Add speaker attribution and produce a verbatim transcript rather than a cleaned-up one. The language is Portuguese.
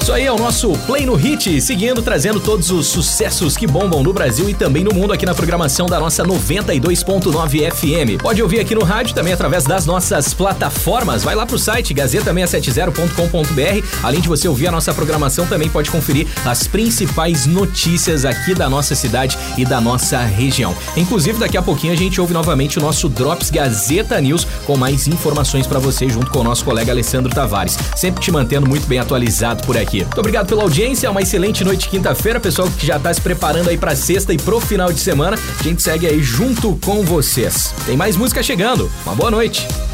Speaker 1: Isso aí é o nosso Play no Hit, seguindo, trazendo todos os sucessos que bombam no Brasil e também no mundo aqui na programação da nossa noventa e dois ponto nove F M. Pode ouvir aqui no rádio, também através das nossas plataformas. Vai lá pro site gazeta seiscentos e setenta ponto com ponto b r. Além de você ouvir a nossa programação, também pode conferir as principais notícias aqui da nossa cidade e da nossa região. Inclusive, daqui a pouquinho a gente ouve novamente o nosso Drops Gazeta News com mais informações para você junto com o nosso colega Alessandro Tavares. Sempre te mantendo muito bem atualizado por aqui. Muito obrigado pela audiência, uma excelente noite de quinta-feira, pessoal que já tá se preparando aí pra sexta e pro final de semana. A gente segue aí junto com vocês. Tem mais música chegando. Uma boa noite.